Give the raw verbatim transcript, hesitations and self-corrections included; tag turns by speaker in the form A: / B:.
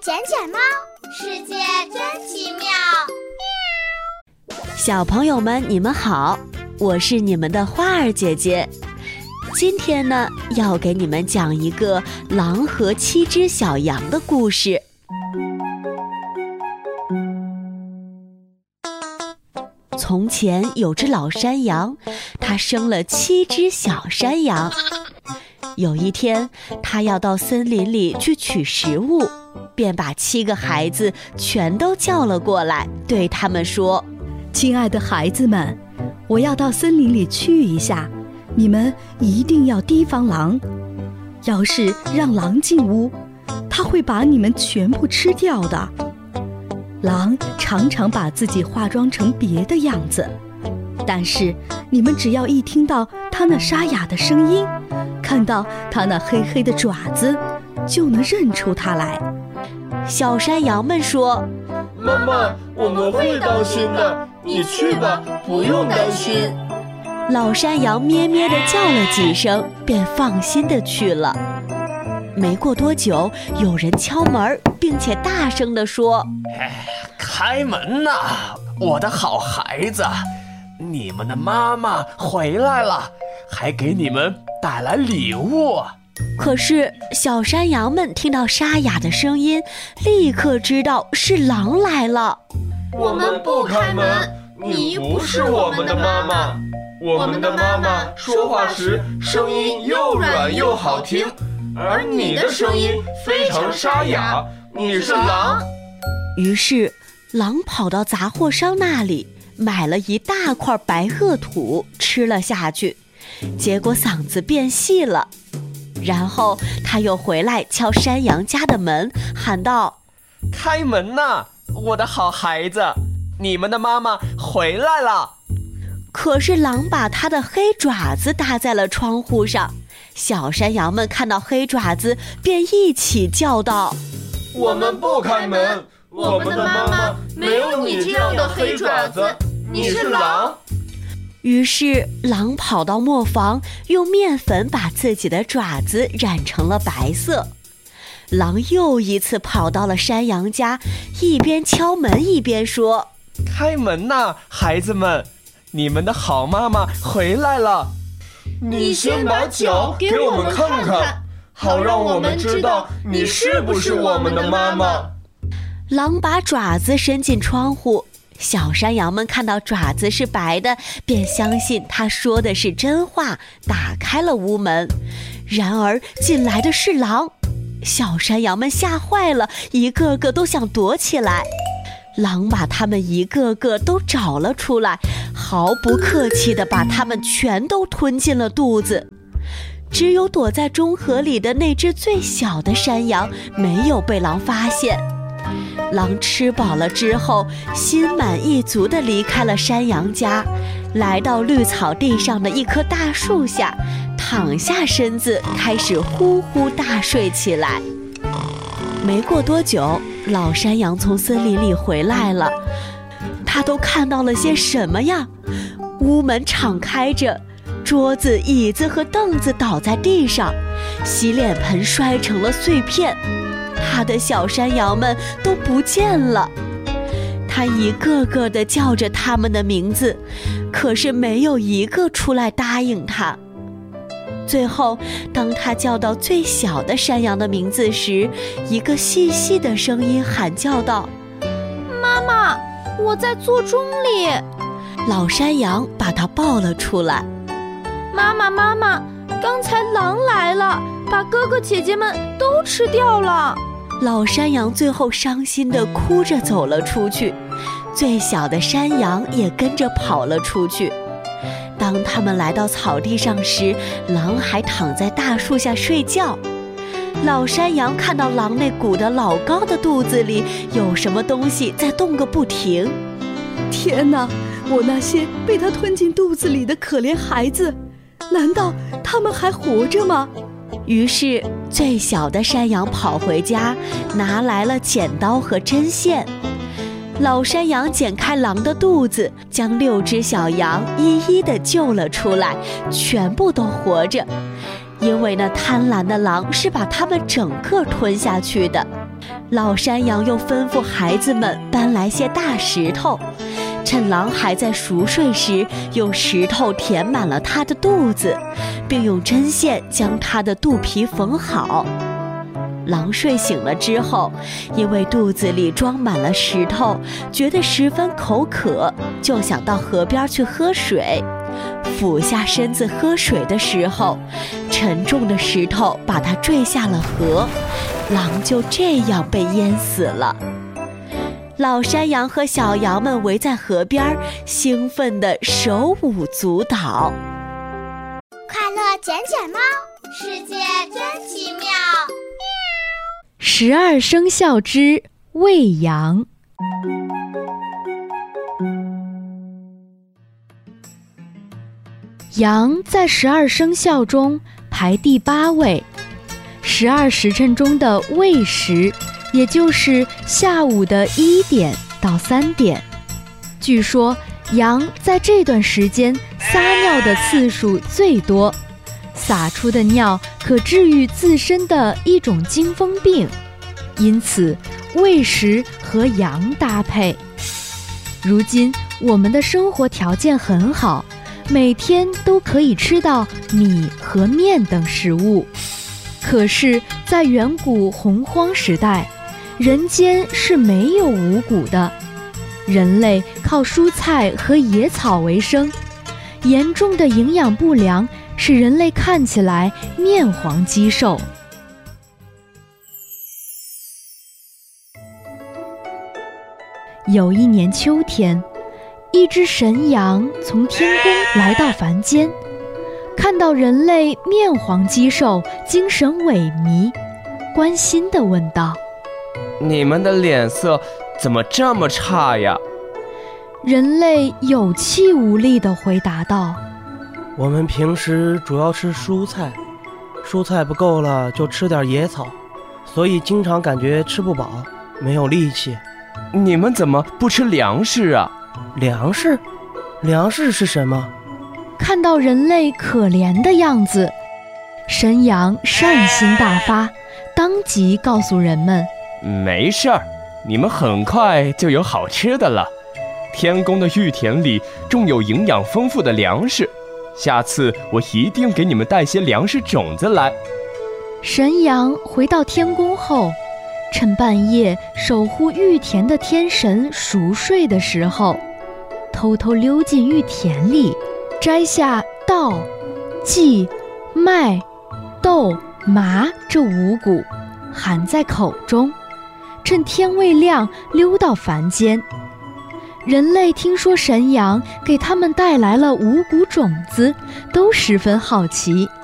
A: 捡捡猫，世界真奇妙。
B: 小朋友们，你们好，我是你们的花儿姐姐。今天呢，要给你们讲一个狼和七只小羊的故事。从前有只老山羊，它生了七只小山羊。有一天，它要到森林里去取食物，便把七个孩子全都叫了过来，对他们说：
C: 亲爱的孩子们，我要到森林里去一下，你们一定要提防狼。要是让狼进屋，它会把你们全部吃掉的。狼常常把自己化妆成别的样子，但是你们只要一听到它那沙哑的声音，看到它那黑黑的爪子，就能认出它来。
B: 小山羊们说：
D: 妈妈，我们会当心的，你去吧，不用担心。
B: 老山羊咩咩地叫了几声，便放心地去了。没过多久，有人敲门，并且大声地说：
E: 开门呐，我的好孩子，你们的妈妈回来了，还给你们带来礼物。
B: 可是小山羊们听到沙哑的声音，立刻知道是狼来了。
D: 我们不开门，你不是我们的妈妈。我们的妈妈说话时声音又软又好听，而你的声音非常沙哑，你是狼。
B: 于是狼跑到杂货商那里，买了一大块白垩土吃了下去，结果嗓子变细了。然后他又回来敲山羊家的门，喊道：
E: 开门呐，我的好孩子，你们的妈妈回来了。
B: 可是狼把他的黑爪子搭在了窗户上，小山羊们看到黑爪子，便一起叫道：
D: 我们不开门，我们的妈妈没有你这样的黑爪子，你是狼。
B: 于是狼跑到磨坊，用面粉把自己的爪子染成了白色。狼又一次跑到了山羊家，一边敲门一边说：
E: 开门呐，孩子们，你们的好妈妈回来了。
D: 你先把脚给我们看看，好让我们知道你是不是我们的妈妈。
B: 狼把爪子伸进窗户，小山羊们看到爪子是白的，便相信他说的是真话，打开了屋门。然而进来的是狼，小山羊们吓坏了，一个个都想躲起来。狼把他们一个个都找了出来，毫不客气地把他们全都吞进了肚子。只有躲在中河里的那只最小的山羊没有被狼发现。狼吃饱了之后，心满意足地离开了山羊家，来到绿草地上的一棵大树下，躺下身子，开始呼呼大睡起来。没过多久，老山羊从森林里回来了。他都看到了些什么呀？屋门敞开着，桌子、椅子和凳子倒在地上，洗脸盆摔成了碎片。他的小山羊们都不见了。他一个个地叫着他们的名字，可是没有一个出来答应他。最后，当他叫到最小的山羊的名字时，一个细细的声音喊叫道：
A: 妈妈，我在座钟里。
B: 老山羊把他抱了出来。
A: 妈妈妈妈，刚才狼来了，把哥哥姐姐们都吃掉了。
B: 老山羊最后伤心地哭着走了出去，最小的山羊也跟着跑了出去。当他们来到草地上时，狼还躺在大树下睡觉。老山羊看到狼那鼓得老高的肚子里有什么东西在动个不停。
C: 天哪，我那些被它吞进肚子里的可怜孩子，难道他们还活着吗？
B: 于是最小的山羊跑回家，拿来了剪刀和针线。老山羊剪开狼的肚子，将六只小羊一一地救了出来，全部都活着。因为那贪婪的狼是把它们整个吞下去的。 老山羊又吩咐孩子们搬来些大石头，趁狼还在熟睡时，用石头填满了它的肚子，并用针线将它的肚皮缝好。狼睡醒了之后，因为肚子里装满了石头，觉得十分口渴，就想到河边去喝水。俯下身子喝水的时候，沉重的石头把它坠下了河，狼就这样被淹死了。老山羊和小羊们围在河边，兴奋地手舞足蹈。
F: 快乐捡捡猫，世界真奇妙。
C: 十二生肖之喂羊。羊在十二生肖中排第八位，十二时辰中的喂时，也就是下午的一点到三点。据说羊在这段时间撒尿的次数最多，撒出的尿可治愈自身的一种惊风病，因此喂食和羊搭配。如今我们的生活条件很好，每天都可以吃到米和面等食物。可是在远古洪荒时代，人间是没有五谷的，人类靠蔬菜和野草为生，严重的营养不良使人类看起来面黄肌瘦。有一年秋天，一只神羊从天宫来到凡间，看到人类面黄肌瘦，精神萎靡，关心地问道：
D: 你们的脸色怎么这么差呀？
C: 人类有气无力地回答道：
G: 我们平时主要吃蔬菜，蔬菜不够了就吃点野草，所以经常感觉吃不饱，没有力气。
D: 你们怎么不吃粮食啊？
G: 粮食？粮食是什么？
C: 看到人类可怜的样子，神羊善心大发，当即告诉人们：
D: 没事儿，你们很快就有好吃的了。天宫的玉田里种有营养丰富的粮食，下次我一定给你们带些粮食种子来。
C: 神羊回到天宫后，趁半夜守护玉田的天神熟睡的时候，偷偷溜进玉田里，摘下稻、稷、麦、豆、麻这五谷，含在口中，趁天未亮溜到凡间。人类听说神羊给他们带来了五谷种子，都十分好奇，